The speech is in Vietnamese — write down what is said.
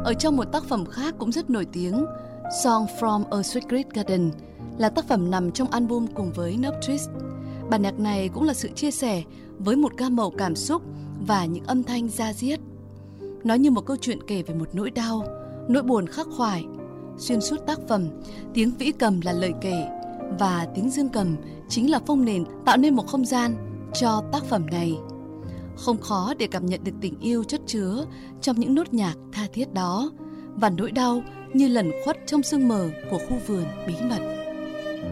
Ở trong một tác phẩm khác cũng rất nổi tiếng, Song from a Secret Garden, là tác phẩm nằm trong album cùng với Nub Twist. Bản nhạc này cũng là sự chia sẻ với một gam màu cảm xúc và những âm thanh da diết. Nó như một câu chuyện kể về một nỗi đau, nỗi buồn khắc khoải. Xuyên suốt tác phẩm, tiếng vĩ cầm là lời kể và tiếng dương cầm chính là phông nền tạo nên một không gian cho tác phẩm này. Không khó để cảm nhận được tình yêu chất chứa trong những nốt nhạc tha thiết đó và nỗi đau như lẩn khuất trong sương mờ của khu vườn bí mật.